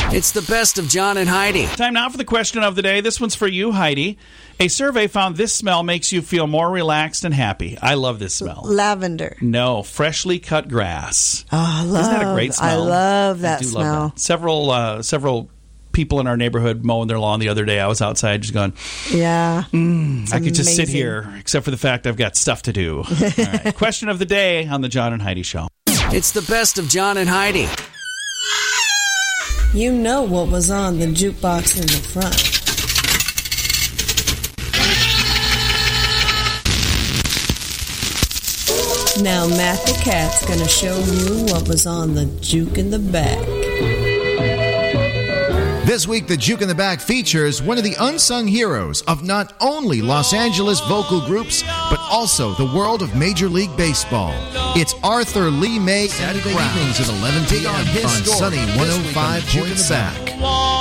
It's the best of John and Heidi. Time now for the question of the day. This one's for you, Heidi. A survey found this smell makes you feel more relaxed and happy. I love this smell. Lavender. No, freshly cut grass. Oh, I love. Isn't that a great smell? I love that I do smell. love that. Several people in our neighborhood mowing their lawn the other day. I was outside just going, yeah. I could just sit here, except for the fact I've got stuff to do. All right. Question of the day on the John and Heidi Show. It's the best of John and Heidi. You know what was on the jukebox in the front. Now Matt the Cat's gonna show you what was on the juke in the back. This week, the Juke in the Back features one of the unsung heroes of not only Los Angeles vocal groups, but also the world of Major League Baseball. It's Arthur Lee May, Saturday evenings at 11 p.m. on Sunny 105.7.